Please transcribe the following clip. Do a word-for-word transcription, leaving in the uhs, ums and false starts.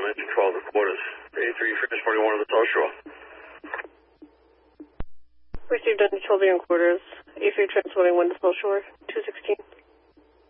um, engine twelve and quarters. eighty-three, finish forty-one of the South Shore. Received engine twelve and quarters. A three transporting one to South Shore, two sixteen.